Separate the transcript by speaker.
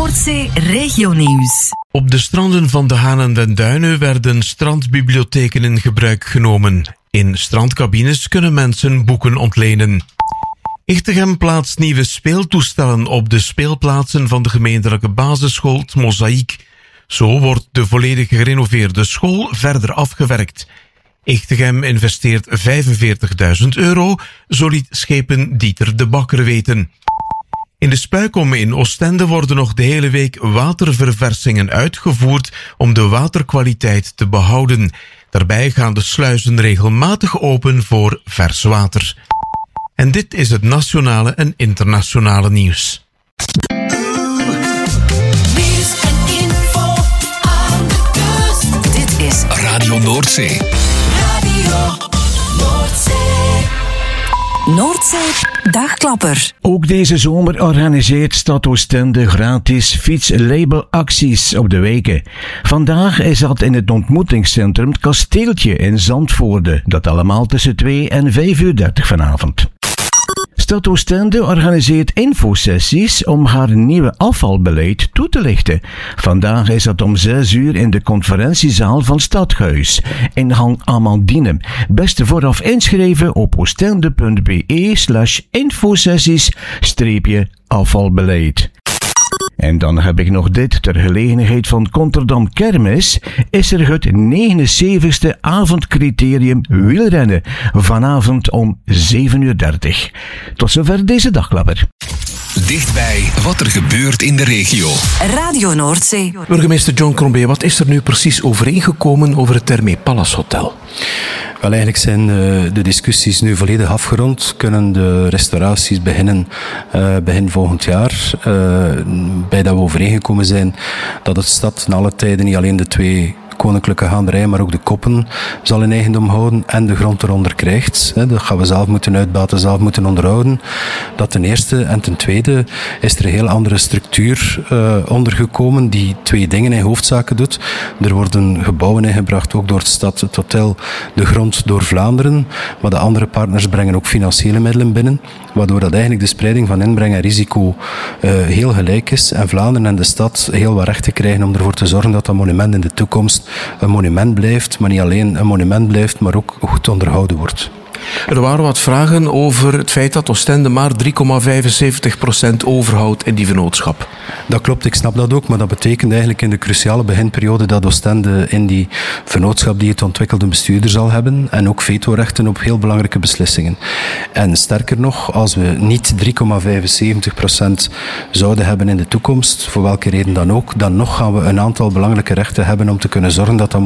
Speaker 1: Noordzee Regionieuws.
Speaker 2: Op de stranden van de Haan en den Duinen werden strandbibliotheken in gebruik genomen. In strandcabines kunnen mensen boeken ontlenen. Ichtegem plaatst nieuwe speeltoestellen op de speelplaatsen van de gemeentelijke basisschool ' t Mozaïek. Zo wordt de volledig gerenoveerde school verder afgewerkt. Ichtegem investeert €45.000, zo liet schepen Dieter de Bakker weten. In de Spuikom in Oostende worden nog de hele week waterverversingingen uitgevoerd om de waterkwaliteit te behouden. Daarbij gaan de sluizen regelmatig open voor vers water. En dit is het nationale en internationale nieuws.
Speaker 3: Nieuws en info aan de kust.
Speaker 1: Dit is
Speaker 4: Radio Noordzee.
Speaker 3: Radio Noordzee.
Speaker 1: Noordzee Dagklapper.
Speaker 5: Ook deze zomer organiseert Stad Oostende gratis fietslabelacties op de weken. Vandaag is dat in het ontmoetingscentrum Het Kasteeltje in Zandvoorde. Dat allemaal tussen 2 en 5:30 vanavond. Stad Oostende organiseert infosessies om haar nieuwe afvalbeleid toe te lichten. Vandaag is dat om 6 uur in de conferentiezaal van Stadhuis, ingang Amandine. Beste vooraf inschrijven op oostende.be/infosessies-afvalbeleid. En dan heb ik nog dit. Ter gelegenheid van Konterdam Kermis is er het 79e avondcriterium wielrennen. Vanavond om 7:30. Tot zover deze dagklapper.
Speaker 4: Dichtbij wat er gebeurt in de regio.
Speaker 1: Radio Noordzee.
Speaker 2: Burgemeester John Crombie, wat is er nu precies overeengekomen over het Thermé Palace Hotel?
Speaker 6: Wel, eigenlijk zijn de discussies nu volledig afgerond. Kunnen de restauraties beginnen begin volgend jaar. Bij dat we overeengekomen zijn dat het stad in alle tijden niet alleen de 2 koninklijke gaanderijen, maar ook de koppen zal in eigendom houden en de grond eronder krijgt. Dat gaan we zelf moeten uitbaten, zelf moeten onderhouden. Dat ten eerste. En ten tweede is er een heel andere structuur ondergekomen die 2 dingen in hoofdzaken doet. Er worden gebouwen ingebracht, ook door de stad, het hotel, de grond door Vlaanderen. Maar de andere partners brengen ook financiële middelen binnen, waardoor dat eigenlijk de spreiding van inbreng en risico heel gelijk is. En Vlaanderen en de stad heel wat rechten krijgen om ervoor te zorgen dat dat monument in de toekomst een monument blijft, maar niet alleen een monument blijft, maar ook goed onderhouden wordt.
Speaker 2: Er waren wat vragen over het feit dat Oostende maar 3,75% overhoudt in die vennootschap.
Speaker 6: Dat klopt, ik snap dat ook, maar dat betekent eigenlijk in de cruciale beginperiode dat Oostende in die vennootschap die het ontwikkelde bestuurder zal hebben en ook vetorechten op heel belangrijke beslissingen. En sterker nog, als we niet 3,75% zouden hebben in de toekomst, voor welke reden dan ook, dan nog gaan we een aantal belangrijke rechten hebben om te kunnen zorgen dat dat